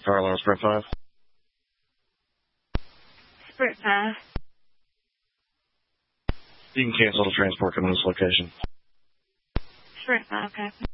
Fire alarm, Sprint 5. Sprint 5. You can cancel the transport coming to this location. Sprint 5, okay.